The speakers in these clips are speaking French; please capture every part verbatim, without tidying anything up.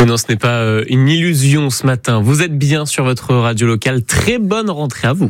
non, ce n'est pas euh, une illusion ce matin. Vous êtes bien sur votre radio locale. Très bonne rentrée à vous.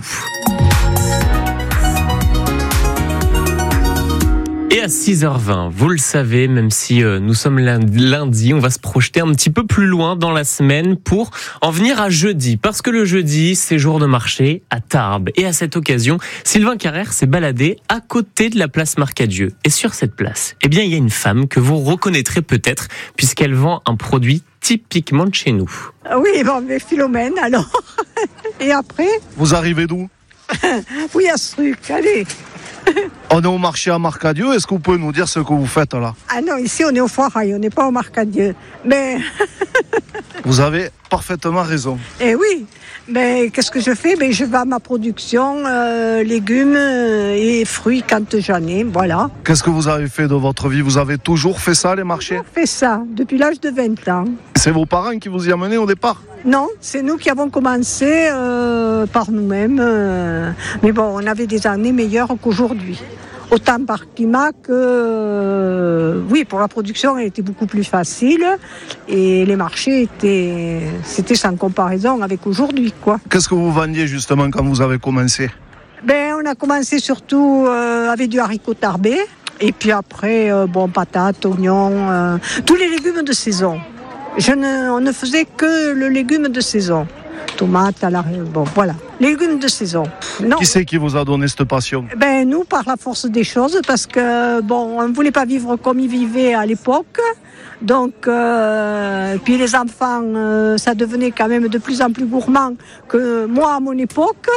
Et à six heures vingt, vous le savez, même si euh, nous sommes lundi, on va se projeter un petit peu plus loin dans la semaine pour en venir à jeudi. Parce que le jeudi, c'est jour de marché à Tarbes. Et à cette occasion, Sylvain Carrère s'est baladé à côté de la place Marcadieu. Et sur cette place, eh bien, il y a une femme que vous reconnaîtrez peut-être, puisqu'elle vend un produit typiquement de chez nous. Oui, bon, mais Philomène, alors. Et après ? Vous arrivez d'où ? Oui, à ce truc, allez. On est au marché à Marcadieu, est-ce que vous pouvez nous dire ce que vous faites là ? Ah non, ici on est au Foirail, on n'est pas au Marcadieu. Mais... Vous avez parfaitement raison. Eh oui, mais qu'est-ce que je fais ? Ben, je vends ma production, euh, légumes et fruits quand j'en ai, voilà. Qu'est-ce que vous avez fait de votre vie ? Vous avez toujours fait ça, les marchés ? Je fais ça depuis l'âge de vingt ans. C'est vos parents qui vous y amenaient au départ ? Non, c'est nous qui avons commencé euh, par nous-mêmes. Euh, mais bon, on avait des années meilleures qu'aujourd'hui. Autant par climat que... Euh, oui, pour la production, elle était beaucoup plus facile. Et les marchés étaient... C'était sans comparaison avec aujourd'hui, quoi. Qu'est-ce que vous vendiez justement quand vous avez commencé ? Ben, on a commencé surtout euh, avec du haricot tarbais. Et puis après, euh, bon, patates, oignons, euh, tous les légumes de saison. Je ne, on ne faisait que le légume de saison. Tomates, à la, bon, voilà. Légumes de saison. Non. Qui c'est qui vous a donné cette passion ? Ben, nous, par la force des choses, parce que, bon, on ne voulait pas vivre comme ils vivaient à l'époque. Donc, euh, puis les enfants, euh, ça devenait quand même de plus en plus gourmand que moi à mon époque.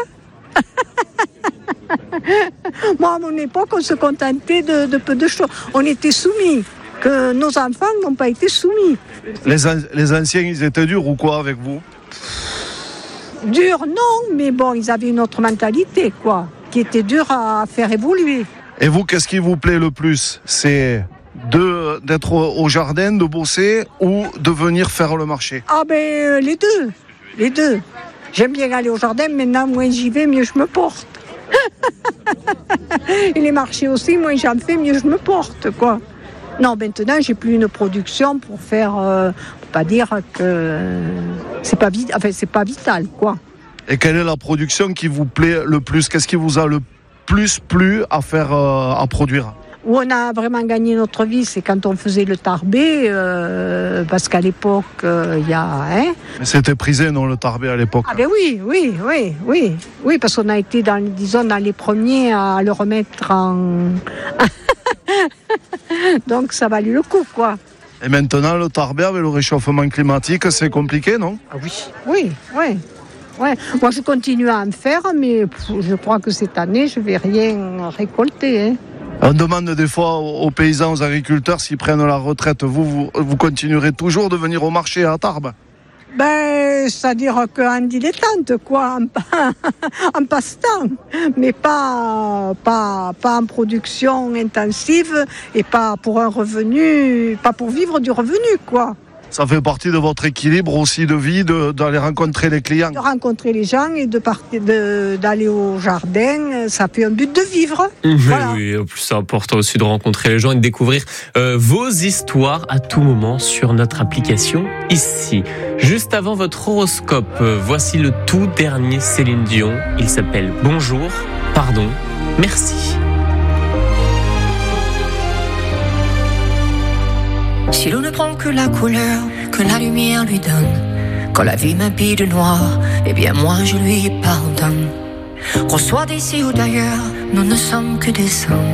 Moi, à mon époque, on se contentait de, de peu de choses. On était soumis. Que nos enfants n'ont pas été soumis. Les, an- les anciens, ils étaient durs ou quoi avec vous ? Durs, non, mais bon, ils avaient une autre mentalité, quoi, qui était dure à faire évoluer. Et vous, qu'est-ce qui vous plaît le plus ? C'est de, d'être au jardin, de bosser ou de venir faire le marché ? Ah ben, euh, les deux, les deux. J'aime bien aller au jardin, maintenant, moins j'y vais, mieux je me porte. Et les marchés aussi, moins j'en fais, mieux je me porte, quoi. Non, maintenant, j'ai plus une production pour faire, euh, pour pas dire que euh, c'est pas vit- enfin, c'est pas vital, quoi. Et quelle est la production qui vous plaît le plus ? Qu'est-ce qui vous a le plus plu à faire, euh, à produire ? Où on a vraiment gagné notre vie, c'est quand on faisait le tarbais, euh, parce qu'à l'époque, il euh, y a... Hein, Mais c'était prisé, non, le tarbais à l'époque ? ah ben oui, oui, oui, oui, oui, parce qu'on a été, dans, disons, dans les premiers à le remettre en... Donc ça valait le coup, quoi. Et maintenant, le tarbais, avec le réchauffement climatique, c'est compliqué, non ? Ah oui, oui, oui. Ouais. Moi, je continue à en faire, mais pff, je crois que cette année, je ne vais rien récolter. Hein. On demande des fois aux paysans, aux agriculteurs, s'ils prennent la retraite. Vous, vous, vous continuerez toujours de venir au marché à Tarbes ? Ben, c'est-à-dire qu'en dilettante, quoi, en, en passe-temps, mais pas, pas, pas en production intensive et pas pour un revenu, pas pour vivre du revenu, quoi. Ça fait partie de votre équilibre aussi de vie, de, d'aller rencontrer les clients. De rencontrer les gens et de partir, de, d'aller au jardin, ça fait un but de vivre. Mmh, voilà. Oui, en plus c'est important aussi de rencontrer les gens et de découvrir euh, vos histoires à tout moment sur notre application ici. Juste avant votre horoscope, euh, voici le tout dernier Céline Dion. Il s'appelle Bonjour, pardon, merci. Si l'on ne prend que la couleur que la lumière lui donne, quand la vie m'habille de noir, eh bien moi je lui pardonne. Qu'on soit d'ici ou d'ailleurs, nous ne sommes que des hommes.